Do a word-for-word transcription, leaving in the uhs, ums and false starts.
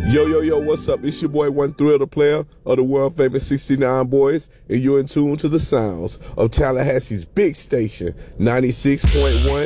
Yo, yo, yo, what's up? It's your boy, One Thrill, the player of the world famous sixty-nine Boys, and you're in tune to the sounds of Tallahassee's big station, ninety-six point one